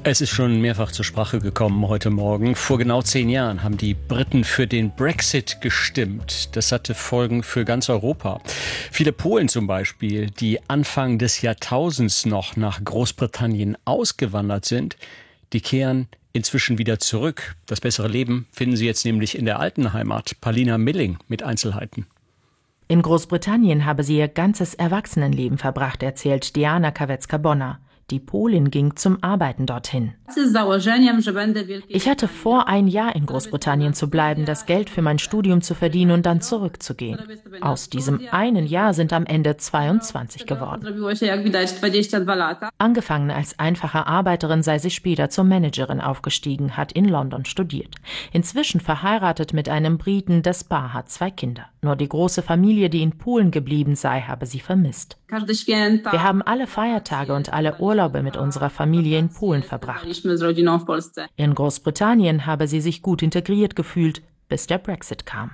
Es ist schon mehrfach zur Sprache gekommen heute Morgen. Vor genau 10 Jahren haben die Briten für den Brexit gestimmt. Das hatte Folgen für ganz Europa. Viele Polen zum Beispiel, die Anfang des Jahrtausends noch nach Großbritannien ausgewandert sind, die kehren inzwischen wieder zurück. Das bessere Leben finden sie jetzt nämlich in der alten Heimat. Paulina Milling mit Einzelheiten. In Großbritannien habe sie ihr ganzes Erwachsenenleben verbracht, erzählt Diana Kawecka-Bonner. Die Polin ging zum Arbeiten dorthin. Ich hatte vor, ein Jahr in Großbritannien zu bleiben, das Geld für mein Studium zu verdienen und dann zurückzugehen. Aus diesem einen Jahr sind am Ende 22 geworden. Angefangen als einfache Arbeiterin sei sie später zur Managerin aufgestiegen, hat in London studiert. Inzwischen verheiratet mit einem Briten, das Paar hat 2 Kinder. Nur die große Familie, die in Polen geblieben sei, habe sie vermisst. Wir haben alle Feiertage und alle Urlaube mit unserer Familie in Polen verbracht. In Großbritannien habe sie sich gut integriert gefühlt, bis der Brexit kam.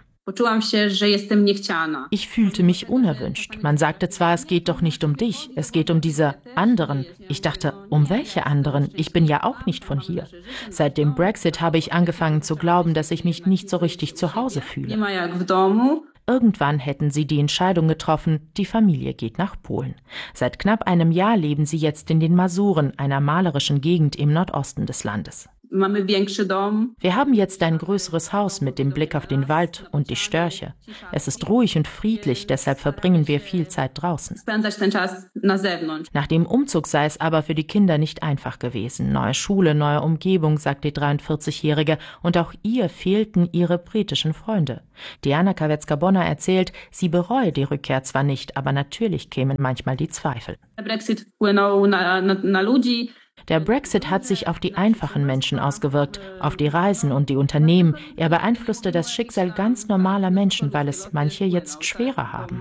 Ich fühlte mich unerwünscht. Man sagte zwar, es geht doch nicht um dich, es geht um diese anderen. Ich dachte, um welche anderen? Ich bin ja auch nicht von hier. Seit dem Brexit habe ich angefangen zu glauben, dass ich mich nicht so richtig zu Hause fühle. Irgendwann hätten sie die Entscheidung getroffen, die Familie geht nach Polen. Seit knapp einem Jahr leben sie jetzt in den Masuren, einer malerischen Gegend im Nordosten des Landes. Wir haben jetzt ein größeres Haus mit dem Blick auf den Wald und die Störche. Es ist ruhig und friedlich, deshalb verbringen wir viel Zeit draußen. Nach dem Umzug sei es aber für die Kinder nicht einfach gewesen. Neue Schule, neue Umgebung, sagt die 43-Jährige, und auch ihr fehlten ihre britischen Freunde. Diana Kawecka-Bonner erzählt, sie bereue die Rückkehr zwar nicht, aber natürlich kämen manchmal die Zweifel. Der Brexit hat sich auf die einfachen Menschen ausgewirkt, auf die Reisen und die Unternehmen. Er beeinflusste das Schicksal ganz normaler Menschen, weil es manche jetzt schwerer haben.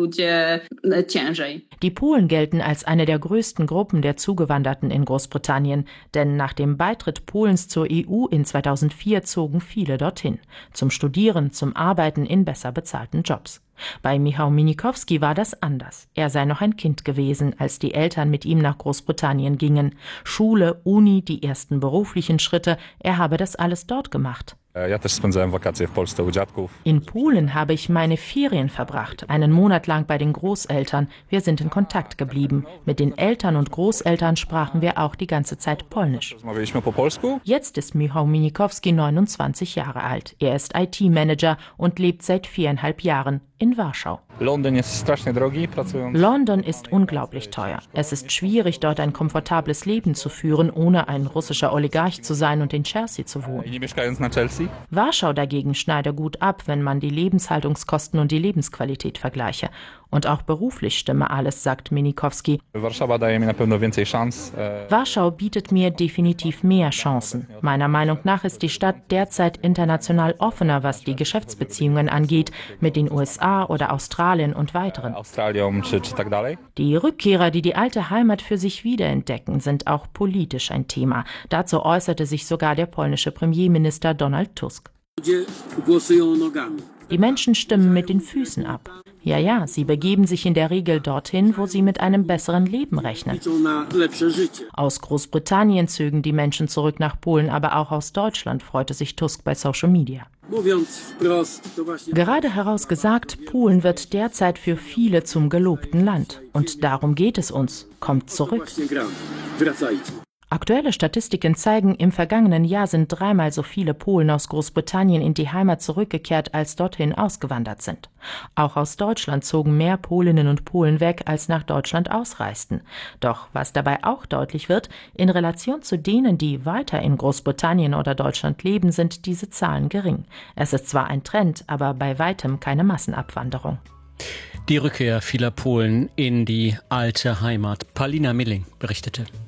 Die Polen gelten als eine der größten Gruppen der Zugewanderten in Großbritannien, denn nach dem Beitritt Polens zur EU in 2004 zogen viele dorthin. Zum Studieren, zum Arbeiten in besser bezahlten Jobs. Bei Michał Minikowski war das anders. Er sei noch ein Kind gewesen, als die Eltern mit ihm nach Großbritannien gingen. Schule, Uni, die ersten beruflichen Schritte, er habe das alles dort gemacht. In Polen habe ich meine Ferien verbracht, einen Monat lang bei den Großeltern. Wir sind in Kontakt geblieben. Mit den Eltern und Großeltern sprachen wir auch die ganze Zeit Polnisch. Jetzt ist Michał Minikowski 29 Jahre alt. Er ist IT-Manager und lebt seit 4,5 Jahren in Warschau. London ist unglaublich teuer. Es ist schwierig, dort ein komfortables Leben zu führen, ohne ein russischer Oligarch zu sein und in Chelsea zu wohnen. Warschau dagegen schneide gut ab, wenn man die Lebenshaltungskosten und die Lebensqualität vergleiche. Und auch beruflich stimme alles, sagt Minikowski. Warschau bietet mir definitiv mehr Chancen. Meiner Meinung nach ist die Stadt derzeit international offener, was die Geschäftsbeziehungen angeht, mit den USA oder Australien und weiteren. Die Rückkehrer, die die alte Heimat für sich wiederentdecken, sind auch politisch ein Thema. Dazu äußerte sich sogar der polnische Premierminister Donald Tusk. Die Menschen stimmen mit den Füßen ab. Ja, sie begeben sich in der Regel dorthin, wo sie mit einem besseren Leben rechnen. Aus Großbritannien zögen die Menschen zurück nach Polen, aber auch aus Deutschland, freute sich Tusk bei Social Media. Gerade heraus gesagt, Polen wird derzeit für viele zum gelobten Land. Und darum geht es uns. Kommt zurück. Aktuelle Statistiken zeigen, im vergangenen Jahr sind 3-mal so viele Polen aus Großbritannien in die Heimat zurückgekehrt, als dorthin ausgewandert sind. Auch aus Deutschland zogen mehr Polinnen und Polen weg, als nach Deutschland ausreisten. Doch was dabei auch deutlich wird, in Relation zu denen, die weiter in Großbritannien oder Deutschland leben, sind diese Zahlen gering. Es ist zwar ein Trend, aber bei weitem keine Massenabwanderung. Die Rückkehr vieler Polen in die alte Heimat. Paulina Milling berichtete.